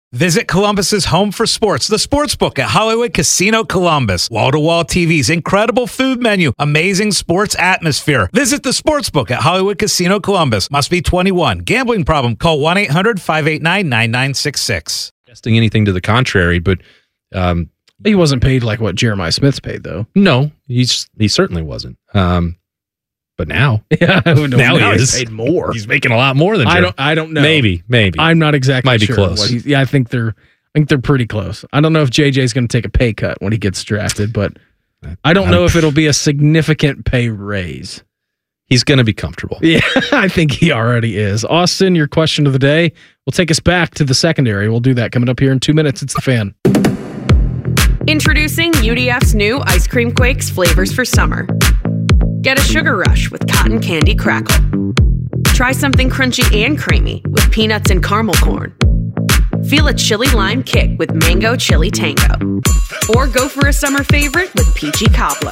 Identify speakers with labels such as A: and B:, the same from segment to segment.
A: Visit Columbus's home for sports, the Sportsbook at Hollywood Casino Columbus. Wall-to-wall TVs, incredible food menu, amazing sports atmosphere. Visit the Sportsbook at Hollywood Casino Columbus. Must be 21. Gambling problem? Call 1-800-589-9966.
B: Suggesting anything to the contrary, but
C: he wasn't paid like what Jeremiah Smith's paid, though.
B: No, he certainly wasn't. But now,
C: now he is paid more.
B: He's making a lot more than Jeremiah.
C: I don't know.
B: Maybe.
C: I'm not exactly
B: Might be
C: sure.
B: close.
C: I think they're pretty close. I don't know if JJ's going to take a pay cut when he gets drafted, but I don't know if it'll be a significant pay raise.
B: He's going to be comfortable.
C: Yeah, I think he already is. Austin, your question of the day will take us back to the secondary. We'll do that coming up here in 2 minutes. It's The Fan.
D: Introducing UDF's new Ice Cream Quakes flavors for summer. Get a sugar rush with cotton candy crackle. Try something crunchy and creamy with peanuts and caramel corn. Feel a chili lime kick with mango chili tango. Or go for a summer favorite with peachy cobbler.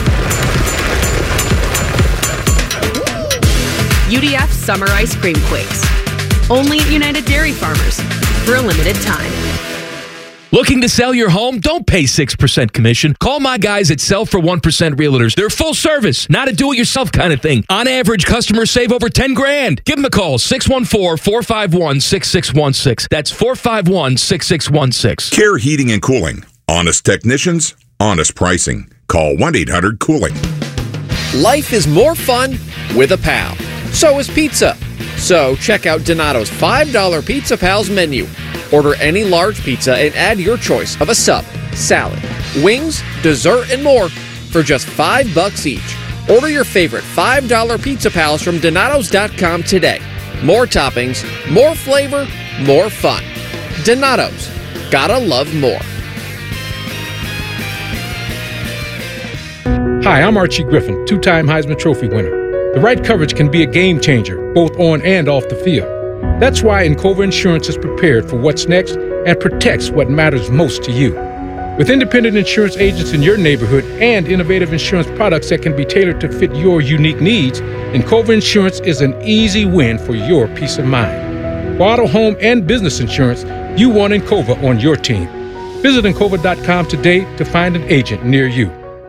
D: UDF Summer Ice Cream Quakes. Only at United Dairy Farmers for a limited time.
E: Looking to sell your home? Don't pay 6% commission. Call my guys at Sell for 1% Realtors. They're full service, not a do-it-yourself kind of thing. On average, customers save over $10,000. Give them a call, 614-451-6616. That's 451-6616.
F: Care Heating and Cooling. Honest technicians, honest pricing. Call 1-800-COOLING.
G: Life is more fun with a pal. So is pizza. So check out Donato's $5 Pizza Pals menu. Order any large pizza and add your choice of a sub, salad, wings, dessert, and more for just $5 each. Order your favorite $5 Pizza Pals from Donatos.com today. More toppings, more flavor, more fun. Donato's. Gotta love more.
H: Hi, I'm Archie Griffin, two-time Heisman Trophy winner. The right coverage can be a game changer, both on and off the field. That's why Encova Insurance is prepared for what's next and protects what matters most to you. With independent insurance agents in your neighborhood and innovative insurance products that can be tailored to fit your unique needs, Encova Insurance is an easy win for your peace of mind. For auto, home, and business insurance, you want Encova on your team. Visit Encova.com today to find an agent near you.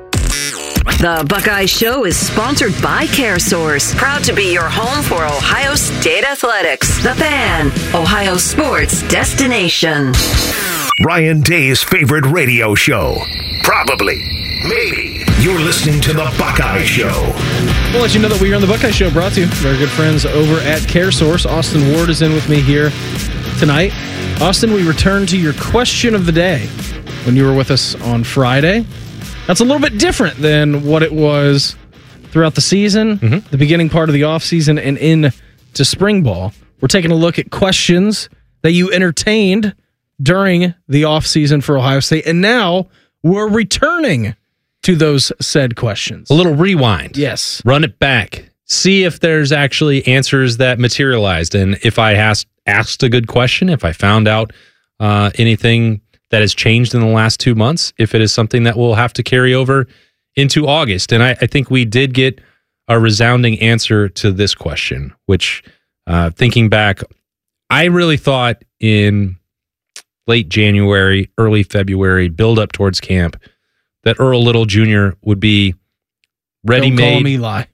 I: The Buckeye Show is sponsored by CareSource, proud to be your home for Ohio State Athletics. The Fan, Ohio sports destination.
J: Ryan Day's favorite radio show. Probably. Maybe. You're listening to The Buckeye Show.
C: We'll let you know that we are on The Buckeye Show, brought to you by our good friends over at CareSource. Austin Ward is in with me here tonight. Austin, we return to your question of the day when you were with us on Friday. That's a little bit different than what it was throughout the season, the beginning part of the offseason, and into spring ball. We're taking a look at questions that you entertained during the offseason for Ohio State, and now we're returning to those said questions.
B: A little rewind.
C: Yes.
B: Run it back. See if there's actually answers that materialized. And if I asked a good question, if I found out anything that has changed in the last 2 months, if it is something that we'll have to carry over into August. And I think we did get a resounding answer to this question, which, thinking back, I really thought in late January, early February, build up towards camp, that Earl Little Jr. would be ready-made.
C: Don't call him Eli.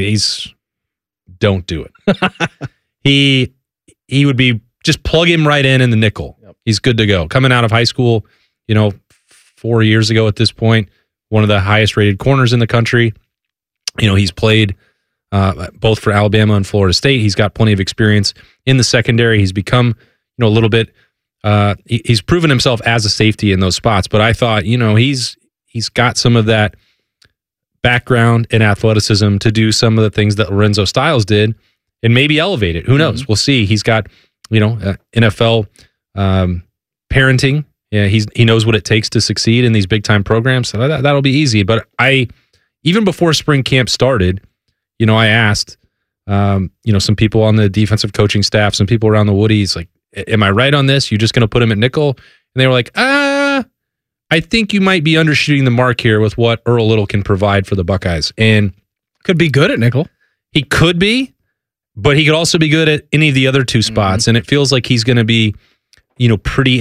B: Don't do it. He would be, just plug him right in the nickel. Yep. He's good to go. Coming out of high school, 4 years ago at this point, one of the highest rated corners in the country. He's played both for Alabama and Florida State. He's got plenty of experience in the secondary. He's become, a little bit, he's proven himself as a safety in those spots. But I thought, he's got some of that background and athleticism to do some of the things that Lorenzo Styles did and maybe elevate it. Who knows? We'll see. He's got, NFL parenting. Yeah, he knows what it takes to succeed in these big time programs. So that'll be easy. But even before spring camp started, I asked, some people on the defensive coaching staff, some people around the Woodies, like, am I right on this? You just going to put him at nickel? And they were like, I think you might be undershooting the mark here with what Earl Little can provide for the Buckeyes. And
C: could be good at nickel.
B: He could be, but he could also be good at any of the other two spots. And it feels like he's going to be, pretty